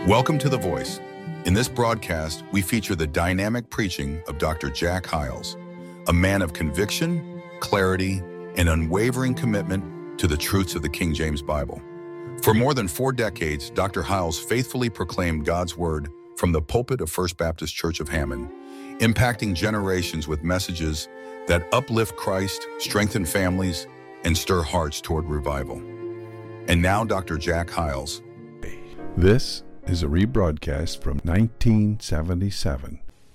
Welcome to The Voice. In this broadcast, we feature the dynamic preaching of Dr. Jack Hyles, a man of conviction, clarity, and unwavering commitment to the truths of the King James Bible. For more than 4 decades, Dr. Hyles faithfully proclaimed God's Word from the pulpit of First Baptist Church of Hammond, impacting generations with messages that uplift Christ, strengthen families, and stir hearts toward revival. And now, Dr. Jack Hyles. This is a rebroadcast from 1977.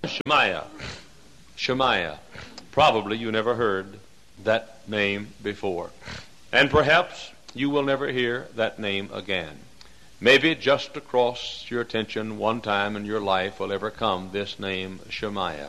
Shemaiah. Probably you never heard that name before. And perhaps you will never hear that name again. Maybe just across your attention one time in your life will ever come this name, Shemaiah.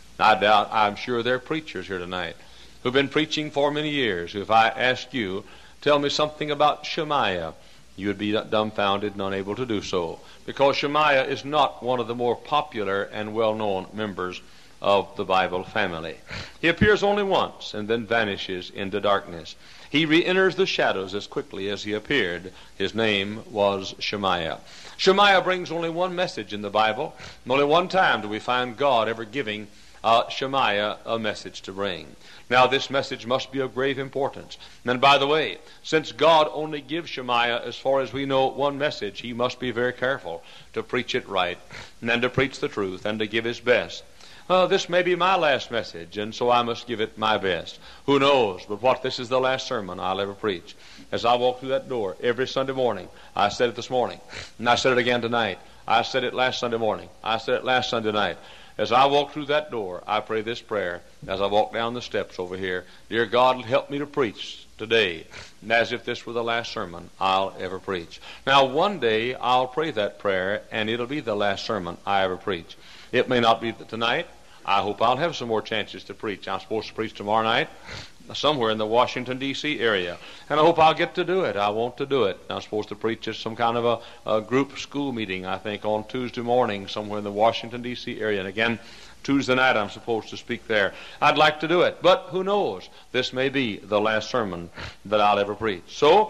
I'm sure there are preachers here tonight who've been preaching for many years. If I asked you, tell me something about Shemaiah, you would be dumbfounded and unable to do so, because Shemaiah is not one of the more popular and well-known members of the Bible family. He appears only once and then vanishes into darkness. He re-enters the shadows as quickly as he appeared. His name was Shemaiah. Shemaiah brings only one message in the Bible, and only one time do we find God ever giving Shemaiah a message to bring. Now, this message must be of grave importance. And by the way, since God only gives Shemaiah, as far as we know, one message, he must be very careful to preach it right, and to preach the truth, and to give his best. This may be my last message, and so I must give it my best. Who knows but what this is the last sermon I'll ever preach. As I walk through that door every Sunday morning, I said it this morning, and I said it again tonight. I said it last Sunday morning. I said it last Sunday night. As I walk through that door, I pray this prayer as I walk down the steps over here. Dear God, help me to preach today, as if this were the last sermon I'll ever preach. Now, one day I'll pray that prayer, and it'll be the last sermon I ever preach. It may not be tonight. I hope I'll have some more chances to preach. I'm supposed to preach tomorrow night somewhere in the Washington, D.C. area. And I hope I'll get to do it. I want to do it. I'm supposed to preach at some kind of a group school meeting, I think, on Tuesday morning somewhere in the Washington, D.C. area. And again, Tuesday night I'm supposed to speak there. I'd like to do it. But who knows? This may be the last sermon that I'll ever preach. So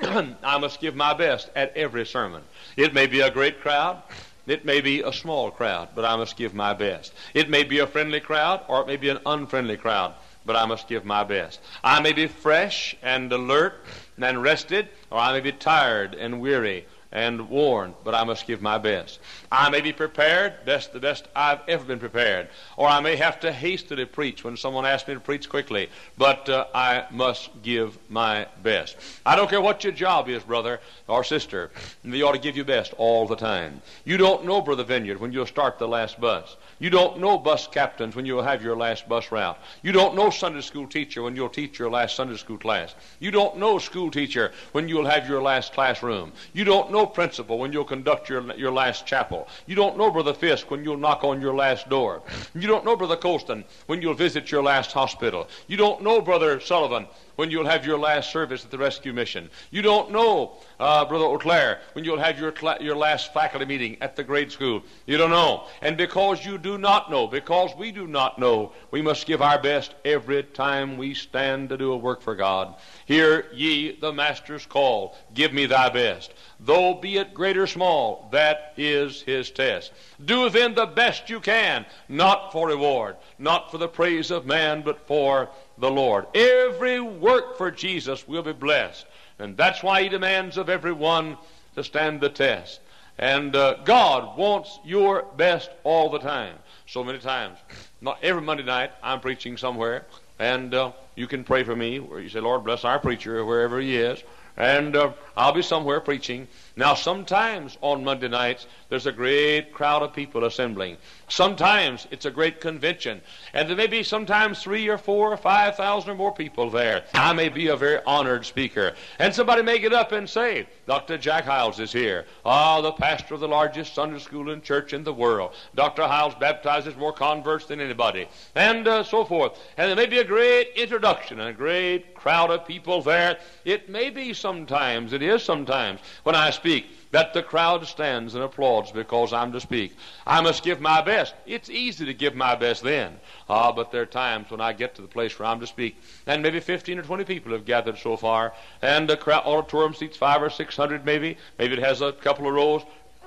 I must give my best at every sermon. It may be a great crowd. It may be a small crowd, but I must give my best. It may be a friendly crowd, or it may be an unfriendly crowd, but I must give my best. I may be fresh and alert and rested, or I may be tired and weary and worn, but I must give my best. I may be prepared, the best I've ever been prepared, or I may have to hastily preach when someone asks me to preach quickly, but I must give my best. I don't care what your job is, brother or sister, you ought to give your best all the time. You don't know, Brother Vineyard, when you'll start the last bus. You don't know bus captains when you'll have your last bus route. You don't know Sunday school teacher when you'll teach your last Sunday school class. You don't know school teacher when you'll have your last classroom. You don't know principal when you'll conduct your last chapel. You don't know Brother Fisk when you'll knock on your last door. You don't know Brother Colston when you'll visit your last hospital. You don't know Brother Sullivan when you'll have your last service at the rescue mission. You don't know Brother O'Clair when you'll have your last faculty meeting at the grade school. You don't know. And because you do not know, because we do not know, we must give our best every time we stand to do a work for God. Hear ye the Master's call, give me thy best. Though be it great or small, that is his test. Do then the best you can, not for reward, not for the praise of man, but for the Lord. Every work for Jesus will be blessed. And that's why he demands of everyone to stand the test. And God wants your best all the time. So many times, not every Monday night, I'm preaching somewhere, and you can pray for me, where you say, Lord, bless our preacher wherever he is. And I'll be somewhere preaching. Now, sometimes on Monday nights, there's a great crowd of people assembling. Sometimes it's a great convention. And there may be sometimes 3 or 4 or 5,000 or more people there. I may be a very honored speaker. And somebody may get up and say, Dr. Jack Hyles is here. The pastor of the largest Sunday school and church in the world. Dr. Hyles baptizes more converts than anybody. And so forth. And there may be a great introduction and a great crowd of people there. It may be sometimes, it is sometimes, when I speak, that the crowd stands and applauds because I'm to speak. I must give my best. It's easy to give my best then. But there are times when I get to the place where I'm to speak, and maybe 15 or 20 people have gathered so far, and the auditorium seats 500 or 600 maybe. Maybe it has a couple of rows.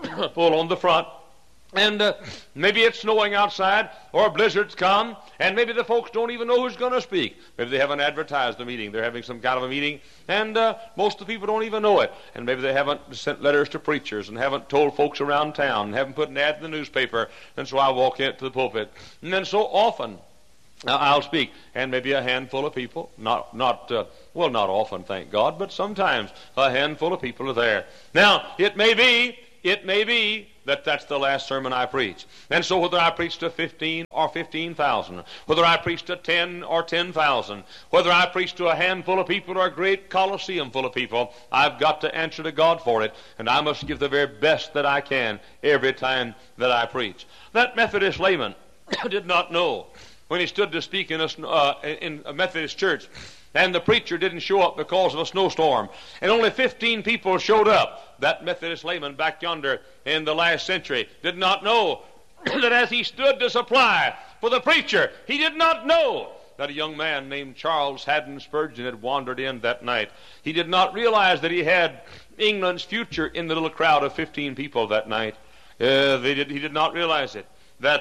full on the front. And maybe it's snowing outside, or blizzards come, and maybe the folks don't even know who's going to speak. Maybe they haven't advertised the meeting. They're having some kind of a meeting, and most of the people don't even know it. And maybe they haven't sent letters to preachers and haven't told folks around town and haven't put an ad in the newspaper. And so I walk into the pulpit. And then so often I'll speak, and maybe a handful of people, not often, thank God, but sometimes a handful of people are there. Now, it may be that that's the last sermon I preach. And so whether I preach to 15 or 15,000, whether I preach to 10 or 10,000, whether I preach to a handful of people or a great coliseum full of people, I've got to answer to God for it, and I must give the very best that I can every time that I preach. That Methodist layman did not know when he stood to speak in a Methodist church, and the preacher didn't show up because of a snowstorm, and only 15 people showed up. That Methodist layman back yonder in the last century did not know that as he stood to supply for the preacher, he did not know that a young man named Charles Haddon Spurgeon had wandered in that night. He did not realize that he had England's future in the little crowd of 15 people that night. He did not realize it.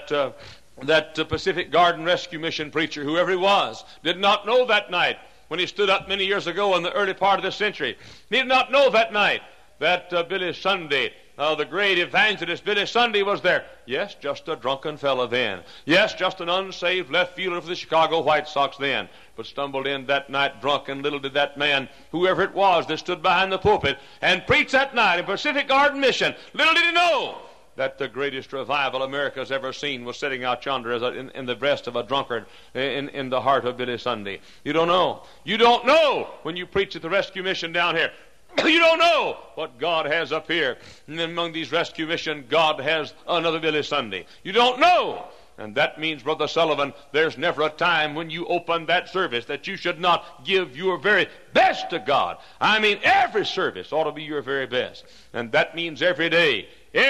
That Pacific Garden Rescue Mission preacher, whoever he was, did not know that night when he stood up many years ago in the early part of this century. He did not know that night that Billy Sunday, the great evangelist Billy Sunday, was there. Yes, just a drunken fellow then. Yes, just an unsaved left fielder for the Chicago White Sox then. But stumbled in that night drunk, and little did that man, whoever it was that stood behind the pulpit and preached that night in Pacific Garden Mission, little did he know that the greatest revival America's ever seen was sitting out yonder in the breast of a drunkard in the heart of Billy Sunday. You don't know. You don't know when you preach at the rescue mission down here. You don't know what God has up here. And among these rescue mission, God has another Billy Sunday. You don't know. And that means, Brother Sullivan, there's never a time when you open that service that you should not give your very best to God. I mean, every service ought to be your very best. And that means every day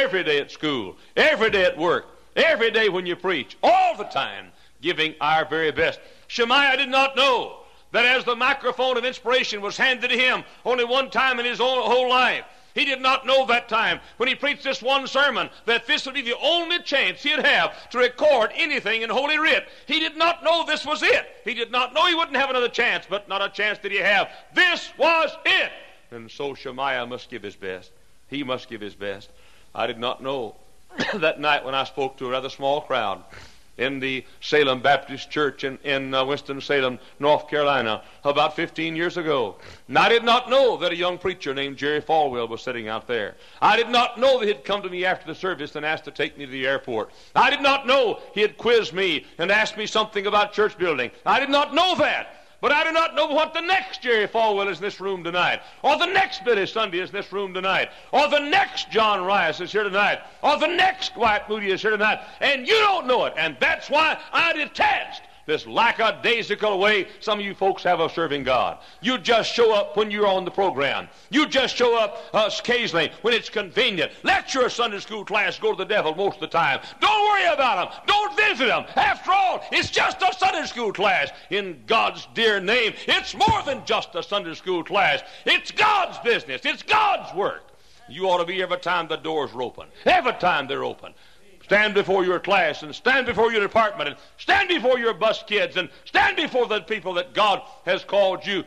at school, every day at work, every day when you preach, all the time giving our very best. Shemaiah did not know that as the microphone of inspiration was handed to him only one time in his whole life, he did not know that time when he preached this one sermon that this would be the only chance he'd have to record anything in Holy Writ. He did not know this was it. He did not know he wouldn't have another chance, but not a chance did he have. This was it. And so Shemaiah must give his best. He must give his best. I did not know that night when I spoke to a rather small crowd in the Salem Baptist Church in Winston-Salem, North Carolina, about 15 years ago. And I did not know that a young preacher named Jerry Falwell was sitting out there. I did not know that he'd come to me after the service and asked to take me to the airport. I did not know he had quizzed me and asked me something about church building. I did not know that. But I do not know what the next Jerry Falwell is in this room tonight, or the next Billy Sunday is in this room tonight, or the next John Rice is here tonight, or the next Dwight Moody is here tonight, and you don't know it. And that's why I detest this lackadaisical way some of you folks have of serving God. You just show up when you're on the program. You just show up occasionally when it's convenient. Let your Sunday school class go to the devil most of the time. Don't worry about them. Don't visit them. After all, it's just a Sunday school class. In God's dear name, it's more than just a Sunday school class. It's God's business. It's God's work. You ought to be every time the doors are open. Every time they're open. Stand before your class and stand before your department and stand before your bus kids and stand before the people that God has called you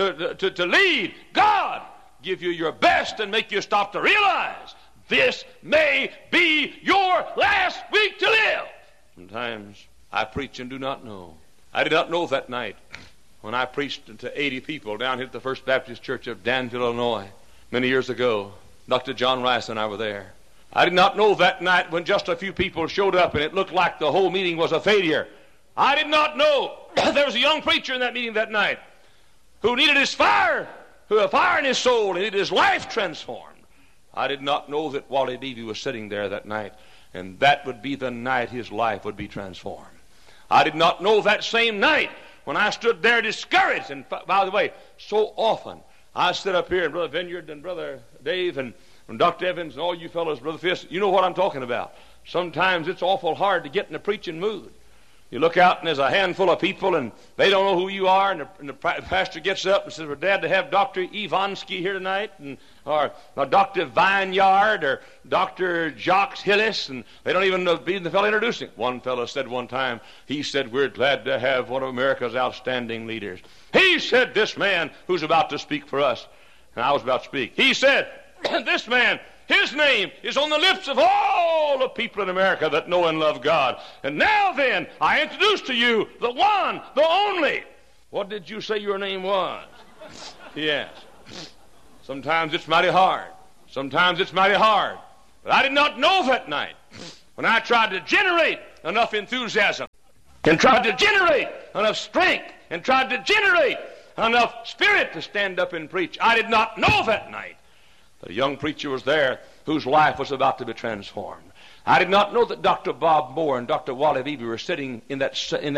to lead. God give you your best and make you stop to realize this may be your last week to live. Sometimes I preach and do not know. I did not know that night when I preached to 80 people down here at the First Baptist Church of Danville, Illinois, many years ago. Dr. John Rice and I were there. I did not know that night when just a few people showed up and it looked like the whole meeting was a failure. I did not know there was a young preacher in that meeting that night who needed his fire, who had fire in his soul, and needed his life transformed. I did not know that Wally Beebe was sitting there that night, and that would be the night his life would be transformed. I did not know that same night when I stood there discouraged. And by the way, so often I sit up here, and Brother Vineyard and Brother Dave and Dr. Evans and all you fellows, Brother Fisk, you know what I'm talking about. Sometimes it's awful hard to get in a preaching mood. You look out and there's a handful of people and they don't know who you are, and the pastor gets up and says, we're glad to have Dr. Ivansky here tonight, and or Dr. Vineyard or Dr. Jacques Hillis, and they don't even know the fellow introducing. One fellow said one time, he said, we're glad to have one of America's outstanding leaders. He said, this man who's about to speak for us, and I was about to speak, he said, this man, his name is on the lips of all the people in America that know and love God. And now then, I introduce to you the one, the only. What did you say your name was? Yes. Sometimes it's mighty hard. Sometimes it's mighty hard. But I did not know that night when I tried to generate enough enthusiasm and tried to generate enough strength and tried to generate enough spirit to stand up and preach. I did not know that night that a young preacher was there whose life was about to be transformed. I did not know that Dr. Bob Moore and Dr. Wally Beebe were sitting in that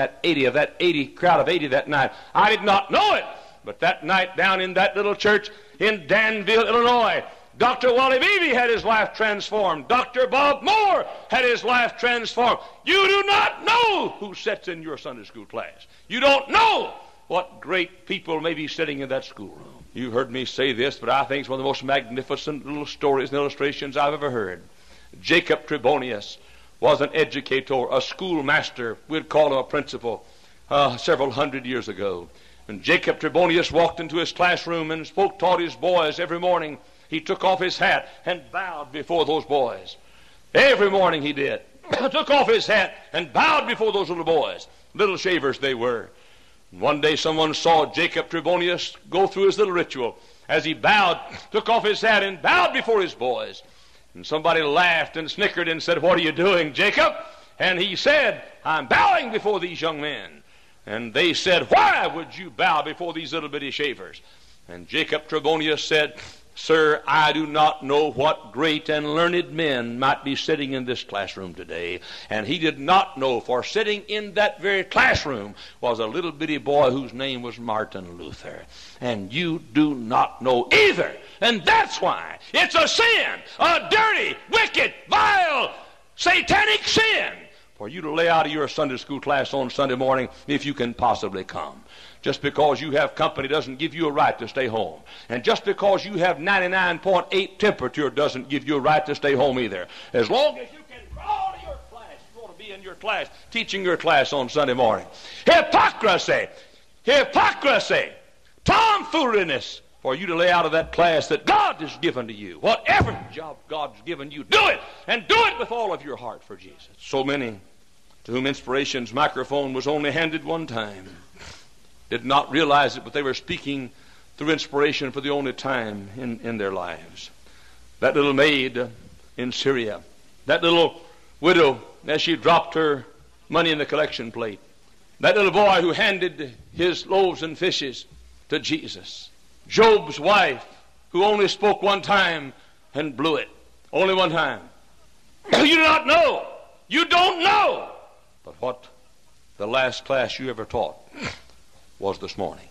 crowd of 80 that night. I did not know it. But that night down in that little church in Danville, Illinois, Dr. Wally Beebe had his life transformed. Dr. Bob Moore had his life transformed. You do not know who sits in your Sunday school class. You don't know what great people may be sitting in that schoolroom. You've heard me say this, but I think it's one of the most magnificent little stories and illustrations I've ever heard. Jacob Trebonius was an educator, a schoolmaster. We'd call him a principal several hundred years ago. When Jacob Trebonius walked into his classroom and taught his boys every morning, he took off his hat and bowed before those boys. Every morning he did. Took off his hat and bowed before those little boys. Little shavers they were. And one day someone saw Jacob Trebonius go through his little ritual. As he bowed, took off his hat and bowed before his boys. And somebody laughed and snickered and said, what are you doing, Jacob? And he said, I'm bowing before these young men. And they said, why would you bow before these little bitty shavers? And Jacob Trebonius said, sir, I do not know what great and learned men might be sitting in this classroom today. And he did not know, for sitting in that very classroom was a little bitty boy whose name was Martin Luther. And you do not know either. And that's why it's a sin, a dirty, wicked, vile, satanic sin for you to lay out of your Sunday school class on Sunday morning if you can possibly come. Just because you have company doesn't give you a right to stay home. And just because you have 99.8 temperature doesn't give you a right to stay home either. As long as you can crawl to your class, you want to be in your class, teaching your class on Sunday morning. Hypocrisy! Hypocrisy! Tomfooliness! For you to lay out of that class that God has given to you. Whatever job God's given you, do it. And do it with all of your heart for Jesus. So many to whom inspiration's microphone was only handed one time did not realize it, but they were speaking through inspiration for the only time in their lives. That little maid in Syria, that little widow as she dropped her money in the collection plate, that little boy who handed his loaves and fishes to Jesus, Job's wife who only spoke one time and blew it, only one time. You do not know. You don't know. But what the last class you ever taught was this morning.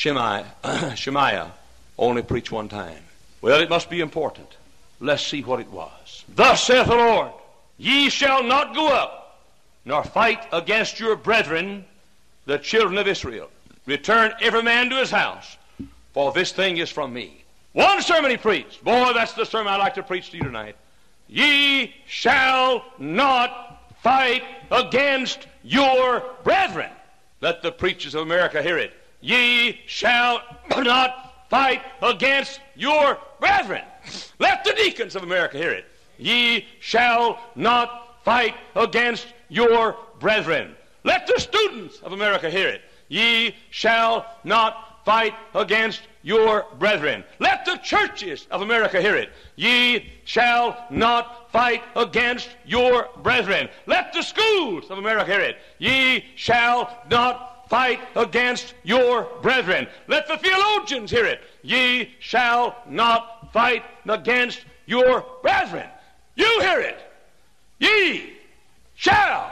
Shemaiah only preached one time. Well, it must be important. Let's see what it was. Thus saith the Lord, ye shall not go up, nor fight against your brethren, the children of Israel. Return every man to his house, for this thing is from me. One sermon he preached. Boy, that's the sermon I'd like to preach to you tonight. Ye shall not fight against your brethren. Let the preachers of America hear it. Ye shall not fight against your brethren. Let the deacons of America hear it. Ye shall not fight against your brethren. Let the students of America hear it. Ye shall not fight against your brethren. Let the churches of America hear it. Ye shall not fight against your brethren. Let the schools of America hear it. Ye shall not fight against your brethren. Let the theologians hear it. Ye shall not fight against your brethren. You hear it. Ye shall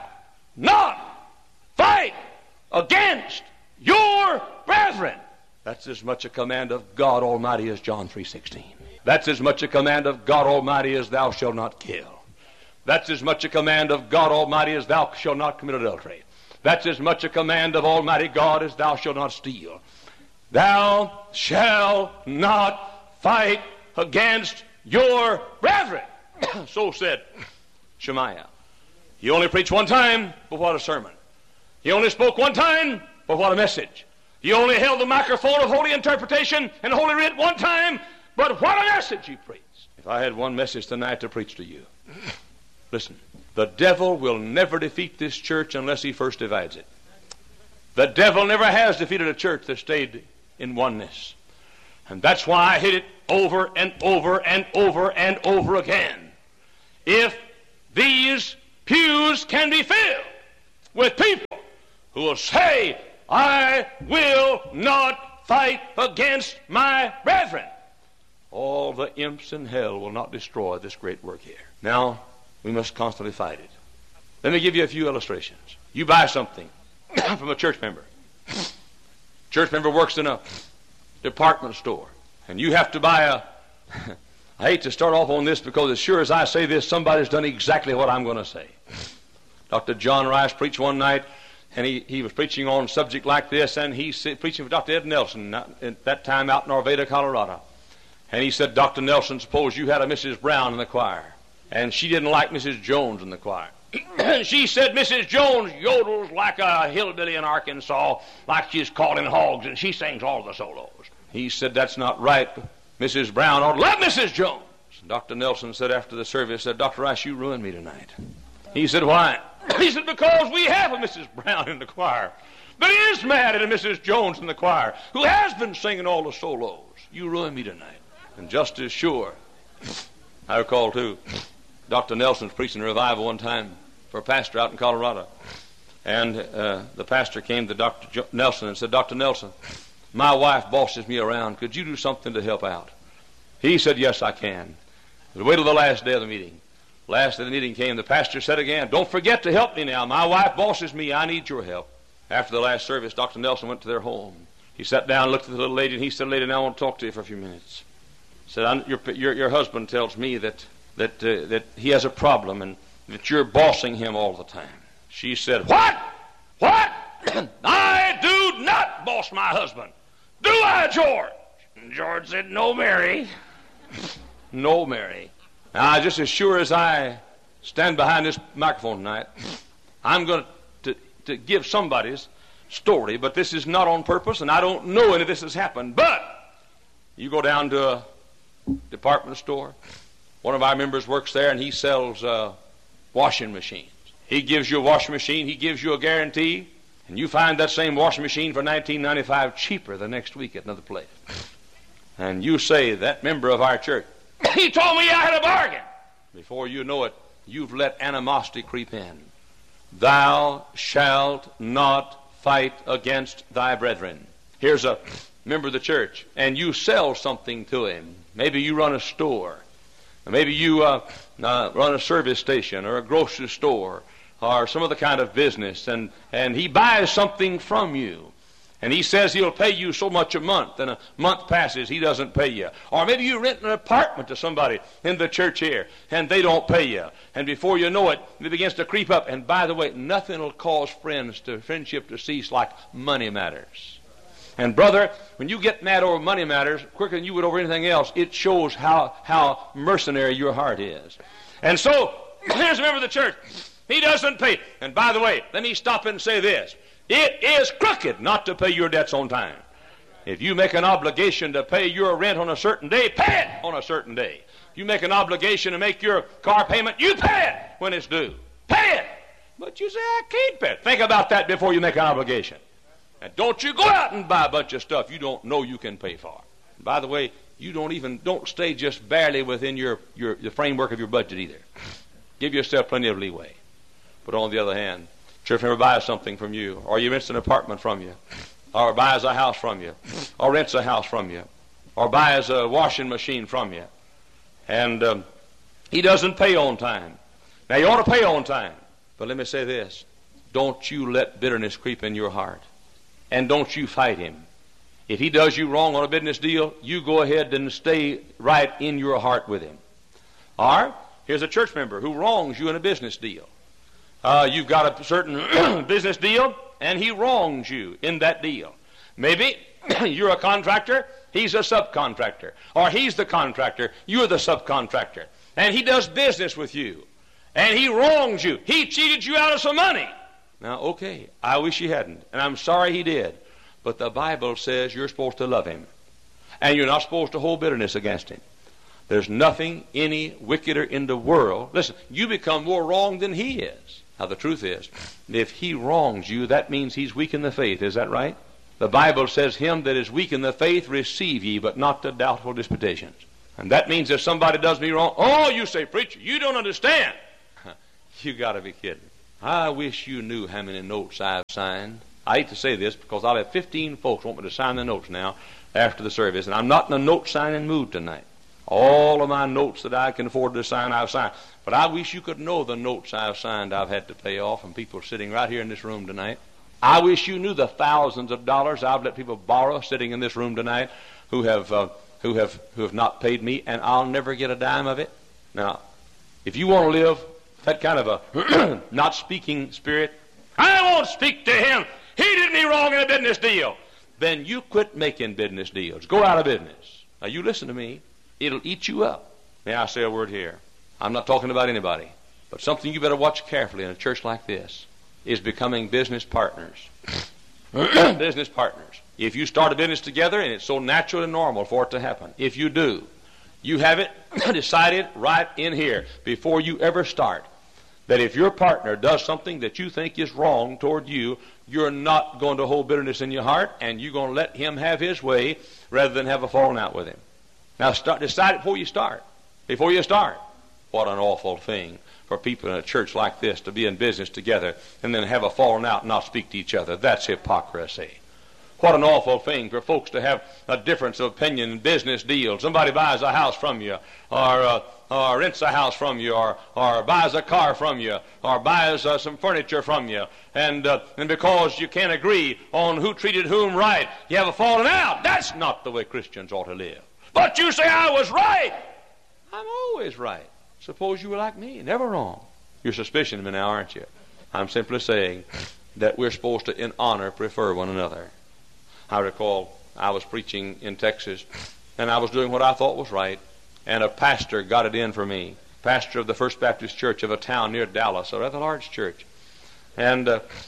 not fight against your brethren. That's as much a command of God Almighty as John 3:16. That's as much a command of God Almighty as thou shalt not kill. That's as much a command of God Almighty as thou shalt not commit adultery. That's as much a command of Almighty God as thou shalt not steal. Thou shalt not fight against your brethren. So said Shemaiah. He only preached one time, but what a sermon. He only spoke one time, but what a message. He only held the microphone of holy interpretation and holy writ one time, but what a message he preached. If I had one message tonight to preach to you, listen, the devil will never defeat this church unless he first divides it. The devil never has defeated a church that stayed in oneness. And that's why I hit it over and over and over and over again. If these pews can be filled with people who will say, I will not fight against my brethren, all the imps in hell will not destroy this great work here. Now, we must constantly fight it. Let me give you a few illustrations. You buy something from a church member. Church member works in a department store, and you have to buy a... I hate to start off on this because as sure as I say this, somebody's done exactly what I'm going to say. Dr. John Rice preached one night, and he was preaching on a subject like this, and he's preaching for Dr. Ed Nelson at that time out in Arvada, Colorado. And he said, Dr. Nelson, suppose you had a Mrs. Brown in the choir, and she didn't like Mrs. Jones in the choir. And she said, Mrs. Jones yodels like a hillbilly in Arkansas, like she's calling hogs, and she sings all the solos. He said, that's not right. Mrs. Brown ought to love Mrs. Jones. And Dr. Nelson said after the service, said, Dr. Rice, you ruined me tonight. He said, why? He said, because we have a Mrs. Brown in the choir that is mad at a Mrs. Jones in the choir who has been singing all the solos. You ruined me tonight. And just as sure, I recall too, Dr. Nelson's preaching a revival one time for a pastor out in Colorado. And the pastor came to Dr. Nelson and said, Dr. Nelson, my wife bosses me around. Could you do something to help out? He said, yes, I can. Wait till the last day of the meeting. Last day of the meeting came. The pastor said again, don't forget to help me now. My wife bosses me. I need your help. After the last service, Dr. Nelson went to their home. He sat down, looked at the little lady, and he said, lady, now I want to talk to you for a few minutes. He said, your husband tells me that he has a problem and that you're bossing him all the time. She said, what? What? I do not boss my husband. Do I, George? And George said, no, Mary. No, Mary. Now, just as sure as I stand behind this microphone tonight, I'm going to give somebody's story, but this is not on purpose, and I don't know any of this has happened. But you go down to a department store. One of our members works there, and he sells washing machines. He gives you a washing machine. He gives you a guarantee, and you find that same washing machine for $19.95 cheaper the next week at another place. And you say, that member of our church, he told me I had a bargain. Before you know it, you've let animosity creep in. Thou shalt not fight against thy brethren. Here's a member of the church, and you sell something to him. Maybe you run a store. Maybe you run a service station or a grocery store or some other kind of business, and he buys something from you. And he says he'll pay you so much a month, and a month passes, he doesn't pay you. Or maybe you rent an apartment to somebody in the church here, and they don't pay you. And before you know it, it begins to creep up. And by the way, nothing will cause friendship to cease like money matters. And brother, when you get mad over money matters, quicker than you would over anything else, it shows how mercenary your heart is. And so, here's a member of the church. He doesn't pay. And by the way, let me stop and say this. It is crooked not to pay your debts on time. If you make an obligation to pay your rent on a certain day, pay it on a certain day. If you make an obligation to make your car payment, you pay it when it's due. Pay it. But you say, I can't pay it. Think about that before you make an obligation. And don't you go out and buy a bunch of stuff you don't know you can pay for. And by the way, you don't stay just barely within the framework of your budget either. Give yourself plenty of leeway. But on the other hand, church member buys something from you, or you rents an apartment from you, or buys a house from you, or rents a house from you, or buys a washing machine from you, and he doesn't pay on time. Now, you ought to pay on time, but let me say this. Don't you let bitterness creep in your heart, and don't you fight him. If he does you wrong on a business deal, you go ahead and stay right in your heart with him. Or, here's a church member who wrongs you in a business deal. You've got a certain business deal, and he wrongs you in that deal. Maybe you're a contractor, He's a subcontractor. Or he's the contractor. You're the subcontractor. And he does business with you. And he wrongs you. He cheated you out of some money. Now, okay, I wish he hadn't. And I'm sorry he did. But the Bible says you're supposed to love him. And you're not supposed to hold bitterness against him. There's nothing any wickeder in the world. Listen, you become more wrong than he is. Now, the truth is, if he wrongs you, that means he's weak in the faith. Is that right? The Bible says, him that is weak in the faith receive ye, but not to doubtful disputations. And that means if somebody does me wrong, oh, you say, preacher, you don't understand. You got to be kidding. I wish you knew how many notes I've signed. I hate to say this because I'll have 15 folks want me to sign the notes now after the service, and I'm not in a note-signing mood tonight. All of my notes that I can afford to sign, I've signed. But I wish you could know the notes I've signed I've had to pay off, and people sitting right here in this room tonight. I wish you knew the thousands of dollars I've let people borrow sitting in this room tonight who have not paid me, and I'll never get a dime of it. Now, if you want to live that kind of a not speaking spirit, I won't speak to him. He did me wrong in a business deal. Then you quit making business deals. Go out of business. Now, you listen to me. It'll eat you up. May I say a word here? I'm not talking about anybody, but something you better watch carefully in a church like this is becoming business partners. Business partners. If you start a business together, and it's so natural and normal for it to happen, if you do, you have it decided right in here before you ever start that if your partner does something that you think is wrong toward you, you're not going to hold bitterness in your heart, and you're going to let him have his way rather than have a falling out with him. Now, decide it before you start. Before you start. What an awful thing for people in a church like this to be in business together and then have a falling out and not speak to each other. That's hypocrisy. What an awful thing for folks to have a difference of opinion in business deals. Somebody buys a house from you, or rents a house from you, or buys a car from you, or buys some furniture from you, and because you can't agree on who treated whom right, you have a falling out. That's not the way Christians ought to live. But you say, I was right. I'm always right. Suppose you were like me, never wrong. You're suspicious of me now, aren't you? I'm simply saying that we're supposed to, in honor, prefer one another. I recall I was preaching in Texas, and I was doing what I thought was right, and a pastor got it in for me, pastor of the First Baptist Church of a town near Dallas, a rather large church. And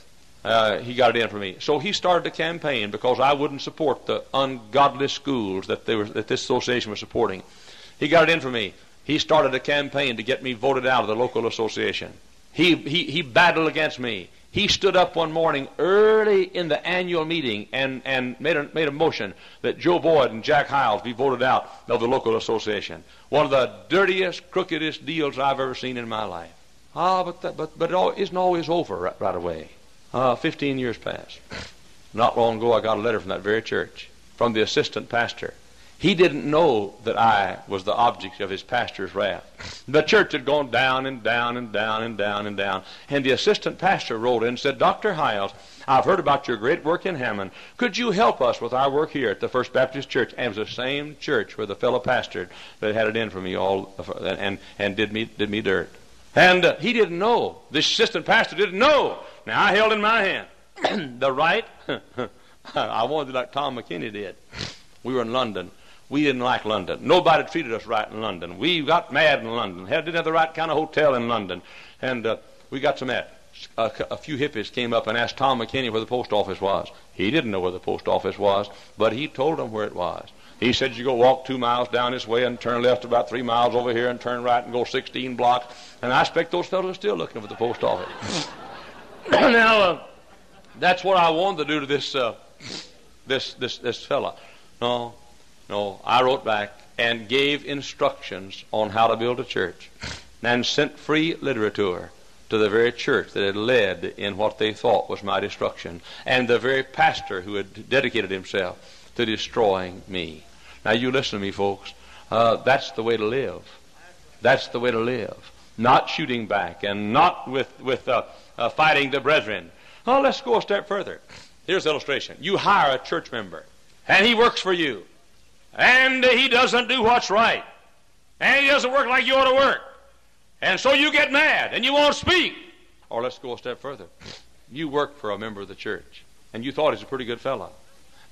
he got it in for me. So he started a campaign because I wouldn't support the ungodly schools that this association was supporting. He got it in for me. He started a campaign to get me voted out of the local association. He battled against me. He stood up one morning early in the annual meeting and made a motion that Joe Boyd and Jack Hiles be voted out of the local association. One of the dirtiest, crookedest deals I've ever seen in my life. But it isn't always over right away. 15 years passed. Not long ago, I got a letter from that very church, from the assistant pastor. He didn't know that I was the object of his pastor's wrath. The church had gone down and down and down and down and down. And the assistant pastor wrote in and said, Dr. Hiles, I've heard about your great work in Hammond. Could you help us with our work here at the First Baptist Church? And it was the same church where the fellow pastored that had it in for me all and did me dirt. And he didn't know. The assistant pastor didn't know. Now, I held in my hand the right. I wanted to like Tom McKinney did. We were in London. We didn't like London. Nobody treated us right in London. We got mad in London. Didn't have the right kind of hotel in London. And we got so mad. A few hippies came up and asked Tom McKinney where the post office was. He didn't know where the post office was, but he told them where it was. He said, you go walk 2 miles down this way and turn left about 3 miles over here and turn right and go 16 blocks. And I expect those fellows are still looking for the post office. Now, that's what I wanted to do to this fella. No, I wrote back and gave instructions on how to build a church and sent free literature to the very church that had led in what they thought was my destruction and the very pastor who had dedicated himself to destroying me. Now, you listen to me, folks. That's the way to live. That's the way to live. Not shooting back and not with fighting the brethren. Oh, let's go a step further. Here's an illustration. You hire a church member, and he works for you. And he doesn't do what's right. And he doesn't work like you ought to work. And so you get mad and you won't speak. Or let's go a step further. You work for a member of the church and you thought he's a pretty good fellow.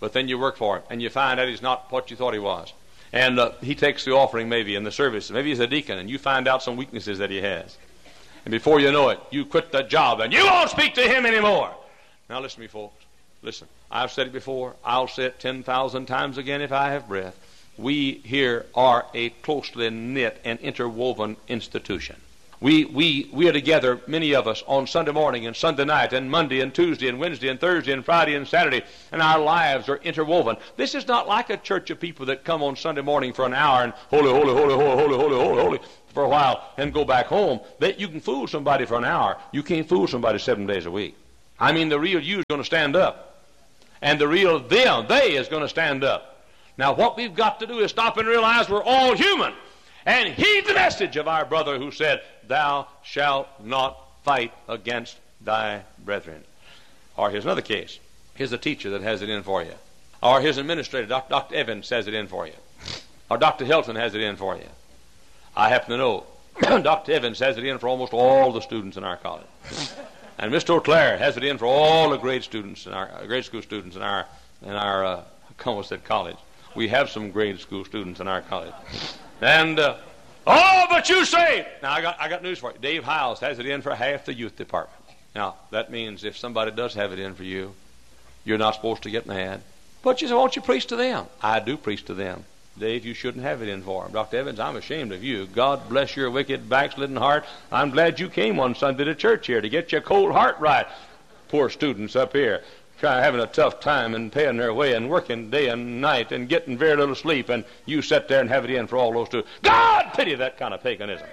But then you work for him, and you find out he's not what you thought he was. And he takes the offering maybe in the service. Maybe he's a deacon, and you find out some weaknesses that he has. And before you know it, you quit that job, and you won't speak to him anymore. Now listen to me, folks. Listen, I've said it before. I'll say it 10,000 times again if I have breath. We here are a closely knit and interwoven institution. We are together, many of us, on Sunday morning and Sunday night and Monday and Tuesday and Wednesday and Thursday and Friday and Saturday, and our lives are interwoven. This is not like a church of people that come on Sunday morning for an hour and holy, holy, holy, holy, holy, holy, holy, holy for a while and go back home. That you can fool somebody for an hour. You can't fool somebody 7 days a week. I mean, the real you is going to stand up, and the real they is going to stand up. Now, what we've got to do is stop and realize we're all human and heed the message of our brother who said, "Thou shalt not fight against thy brethren." Or here's another case. Here's a teacher that has it in for you. Or here's an administrator, Dr. Evans has it in for you. Or Dr. Hilton has it in for you. I happen to know Dr. Evans has it in for almost all the students in our college. And Mr. O'Clair has it in for all the grade students in our grade school students in our I almost said college. We have some grade school students in our college. And but you say, now I got news for you. Dave Hiles has it in for half the youth department. Now that means if somebody does have it in for you, you're not supposed to get mad. But you say, won't you preach to them? I do preach to them. Dave, you shouldn't have it in for them. Dr. Evans, I'm ashamed of you. God bless your wicked, backslidden heart. I'm glad you came one Sunday to church here to get your cold heart right. Poor students up here having a tough time and paying their way and working day and night and getting very little sleep, and you sit there and have it in for all those two. God pity that kind of paganism.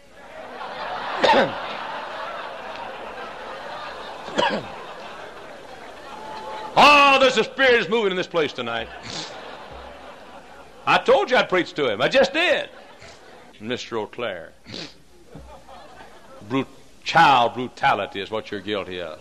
Oh, there's a spirit is moving in this place tonight. I told you I'd preach to him. I just did. Mr. O'Clair. Child brutality is what you're guilty of.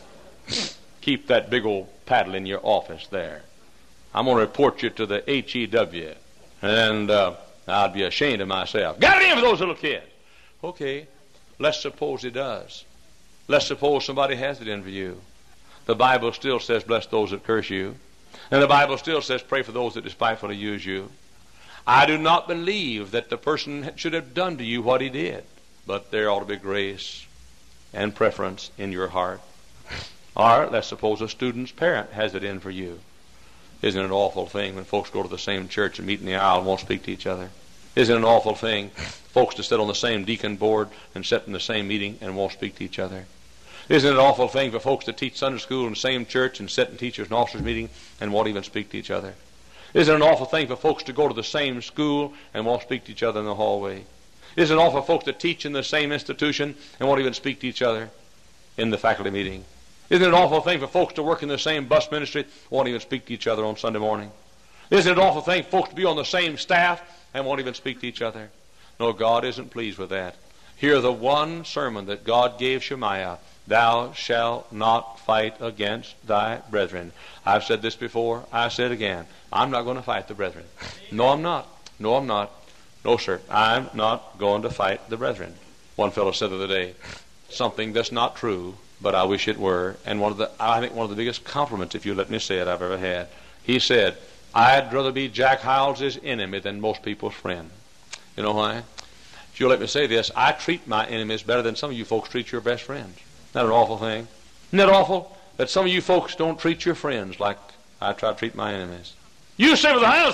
Keep that big old paddle in your office there. I'm going to report you to the HEW. And I'd be ashamed of myself. Got it in for those little kids. Okay, let's suppose he does. Let's suppose somebody has it in for you. The Bible still says, bless those that curse you. And the Bible still says, pray for those that despitefully use you. I do not believe that the person should have done to you what he did. But there ought to be grace and preference in your heart. Or let's suppose a student's parent has it in for you. Isn't it an awful thing when folks go to the same church and meet in the aisle and won't speak to each other? Isn't it an awful thing folks to sit on the same deacon board and sit in the same meeting and won't speak to each other? Isn't it an awful thing for folks to teach Sunday school in the same church and sit in teachers and officers meeting and won't even speak to each other? Isn't it an awful thing for folks to go to the same school and won't speak to each other in the hallway? Isn't it awful for folks to teach in the same institution and won't even speak to each other in the faculty meeting? Isn't it an awful thing for folks to work in the same bus ministry, won't even speak to each other on Sunday morning? Isn't it an awful thing for folks to be on the same staff and won't even speak to each other? No, God isn't pleased with that. Hear the one sermon that God gave Shemaiah. Thou shalt not fight against thy brethren. I've said this before. I said again. I'm not going to fight the brethren. No, I'm not. No, I'm not. No, sir. I'm not going to fight the brethren. One fellow said the other day, something that's not true, but I wish it were. And I think one of the biggest compliments, if you let me say it, I've ever had. He said, I'd rather be Jack Hyles's enemy than most people's friend. You know why? If you'll let me say this, I treat my enemies better than some of you folks treat your best friends. Isn't that an awful thing? Isn't that awful? That some of you folks don't treat your friends like I try to treat my enemies. You say with the house,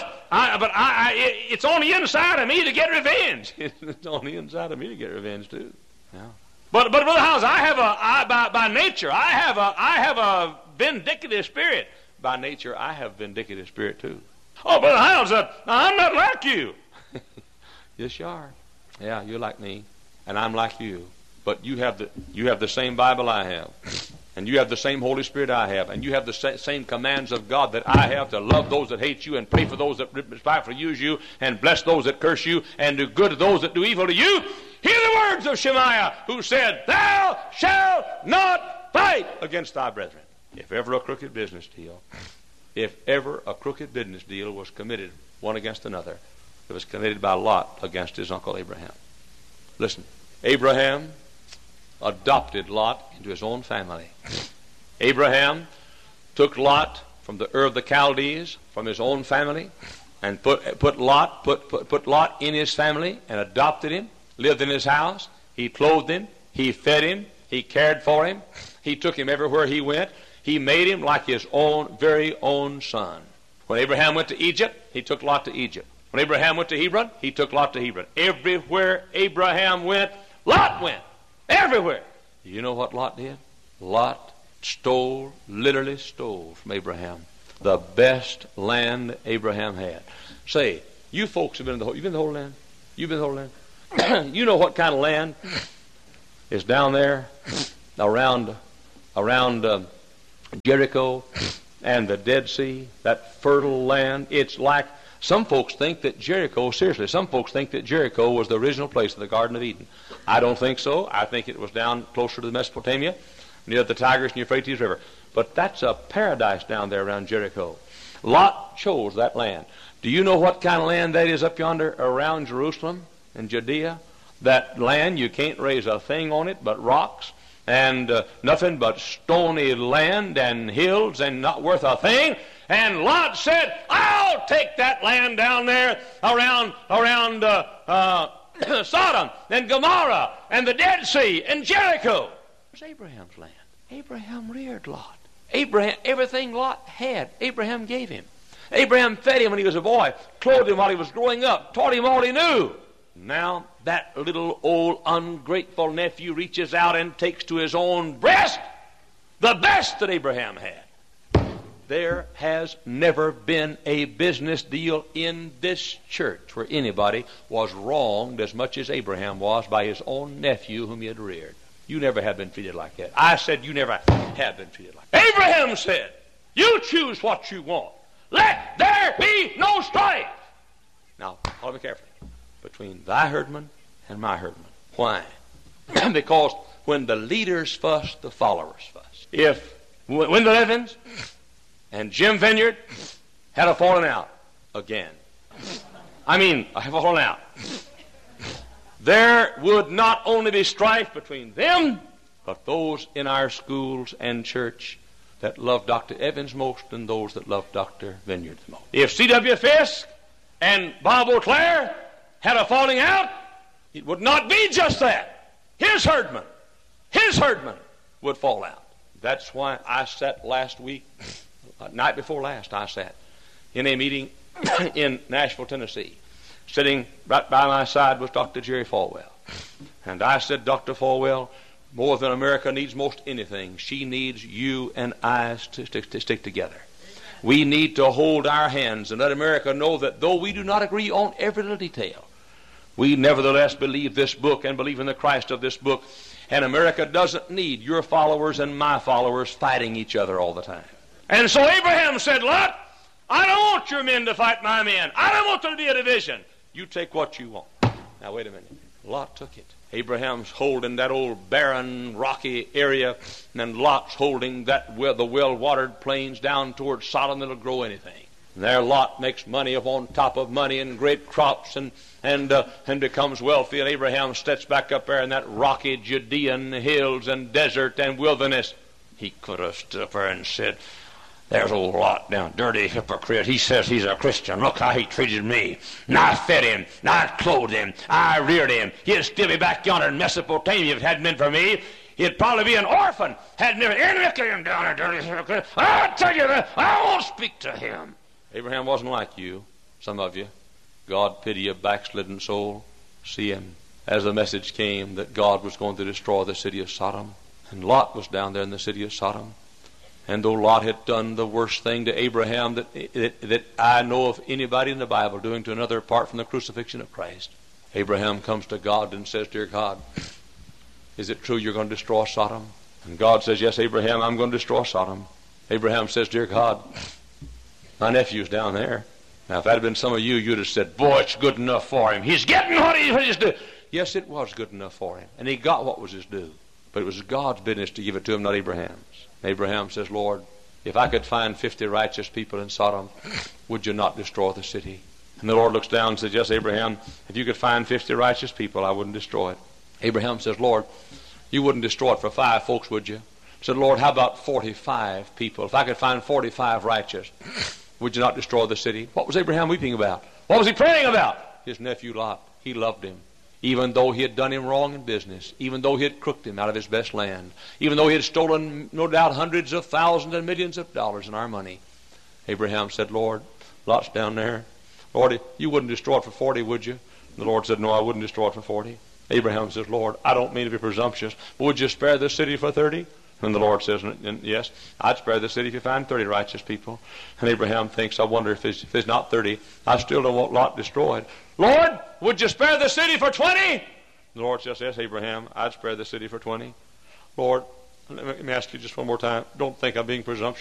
it's on the inside of me to get revenge. It's on the inside of me to get revenge too. Yeah. But Brother Howes, by nature, I have a vindictive spirit. By nature, I have vindictive spirit too. Oh, Brother Howes, I'm not like you. Yes, you are. Yeah, you're like me, and I'm like you. But you have the same Bible I have, and you have the same Holy Spirit I have, and you have the same commands of God that I have to love those that hate you and pray for those that despitefully use you and bless those that curse you and do good to those that do evil to you. Hear the words of Shemaiah, who said, Thou shalt not fight against thy brethren. If ever a crooked business deal was committed one against another, it was committed by Lot against his uncle Abraham. Listen, Abraham adopted Lot into his own family. Abraham took Lot from the Ur of the Chaldees, from his own family, and put Lot in his family and adopted him, lived in his house. He clothed him, he fed him, he cared for him, he took him everywhere he went. He made him like his own, very own son. When Abraham went to Egypt, he took Lot to Egypt. When Abraham went to Hebron, he took Lot to Hebron. Everywhere Abraham went, Lot went. Everywhere. You know what Lot did? Lot literally stole from Abraham the best land Abraham had. Say, you folks have been in the whole, you've been in the whole land? You've been in the whole land? You know what kind of land is down there around Jericho and the Dead Sea, that fertile land? It's like, some folks think that Jericho, seriously, some folks think that Jericho was the original place of the Garden of Eden. I don't think so. I think it was down closer to Mesopotamia, near the Tigris and Euphrates River. But that's a paradise down there around Jericho. Lot chose that land. Do you know what kind of land that is up yonder around Jerusalem and Judea? That land, you can't raise a thing on it but rocks, and nothing but stony land and hills and not worth a thing. And Lot said, I'll take that land down there around Sodom and Gomorrah and the Dead Sea and Jericho. It was Abraham's land. Abraham reared Lot. Abraham, everything Lot had, Abraham gave him. Abraham fed him when he was a boy, clothed him while he was growing up, taught him all he knew. Now that little old ungrateful nephew reaches out and takes to his own breast the best that Abraham had. There has never been a business deal in this church where anybody was wronged as much as Abraham was by his own nephew whom he had reared. You never have been treated like that. I said you never have been treated like that. Abraham said, you choose what you want. Let there be no strife. Now, follow me carefully. Between thy herdman and my herdman. Why? Because when the leaders fuss, the followers fuss. If Wendell Evans and Jim Vineyard had a falling out again, a falling out, there would not only be strife between them, but those in our schools and church that love Dr. Evans most and those that love Dr. Vineyard the most. If C.W. Fisk and Bob O'Clair had a falling out, it would not be just that. His herdman would fall out. That's why I sat last week, night before last, I sat in a meeting in Nashville, Tennessee. Sitting right by my side was Dr. Jerry Falwell. And I said, Dr. Falwell, more than America needs most anything, she needs you and I to stick together. We need to hold our hands and let America know that though we do not agree on every little detail, we nevertheless believe this book and believe in the Christ of this book. And America doesn't need your followers and my followers fighting each other all the time. And so Abraham said, Lot, I don't want your men to fight my men. I don't want there to be a division. You take what you want. Now, wait a minute. Lot took it. Abraham's holding that old barren, rocky area, and Lot's holding the well-watered plains down towards Sodom that'll grow anything. And there Lot makes money upon top of money and great crops and becomes wealthy. And Abraham steps back up there in that rocky Judean hills and desert and wilderness. He could have stood up there and said, there's old Lot down, dirty hypocrite. He says he's a Christian. Look how he treated me. And I fed him. And I clothed him. I reared him. He'd still be back yonder in Mesopotamia if it hadn't been for me. He'd probably be an orphan. Hadn't never look at him down there, dirty hypocrite. I'll tell you that. I won't speak to him. Abraham wasn't like you, some of you. God pity a backslidden soul. See him as the message came that God was going to destroy the city of Sodom. And Lot was down there in the city of Sodom. And though Lot had done the worst thing to Abraham that I know of anybody in the Bible doing to another apart from the crucifixion of Christ, Abraham comes to God and says, Dear God, is it true you're going to destroy Sodom? And God says, Yes, Abraham, I'm going to destroy Sodom. Abraham says, Dear God, my nephew's down there. Now, if that had been some of you, you'd have said, Boy, it's good enough for him. He's getting what he's due. Yes, it was good enough for him. And he got what was his due. But it was God's business to give it to him, not Abraham's. Abraham says, Lord, if I could find 50 righteous people in Sodom, would you not destroy the city? And the Lord looks down and says, Yes, Abraham, if you could find 50 righteous people, I wouldn't destroy it. Abraham says, Lord, you wouldn't destroy it for 5 folks, would you? Said, Lord, how about 45 people? If I could find 45 righteous, would you not destroy the city? What was Abraham weeping about? What was he praying about? His nephew Lot. He loved him. Even though he had done him wrong in business, even though he had crooked him out of his best land, even though he had stolen, no doubt, hundreds of thousands and millions of dollars in our money, Abraham said, Lord, Lot's down there. Lord, you wouldn't destroy it for 40, would you? The Lord said, no, I wouldn't destroy it for 40. Abraham says, Lord, I don't mean to be presumptuous, but would you spare this city for 30? And the Lord says, yes, I'd spare the city if you find 30 righteous people. And Abraham thinks, I wonder if there's not 30, I still don't want Lot destroyed. Lord, would you spare the city for 20? The Lord says, yes, Abraham, I'd spare the city for 20. Lord, let me ask you just one more time. Don't think I'm being presumptuous.